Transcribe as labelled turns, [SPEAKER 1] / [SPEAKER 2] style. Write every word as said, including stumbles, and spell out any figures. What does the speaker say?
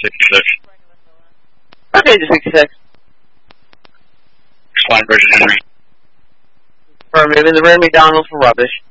[SPEAKER 1] sixty-six.
[SPEAKER 2] Okay, just sixty-six.
[SPEAKER 1] Flying Bridge Henry.
[SPEAKER 2] Affirmative. In the rear, McDonald for rubbish.